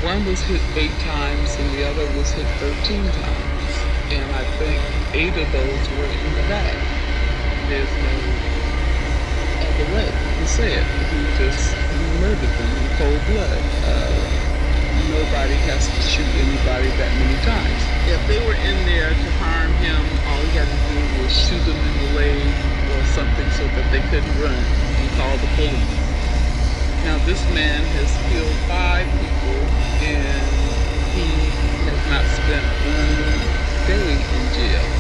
one was hit 8 times and the other was hit 13 times. And I think 8 of those were in the back. There's no other way to say it. He murdered them in cold blood. Nobody has to shoot anybody that many times. If they were in there to harm him, all he had to do was shoot them in the leg or something so that they couldn't run and call the police. Now this man has killed 5 people and he has not spent one day in jail.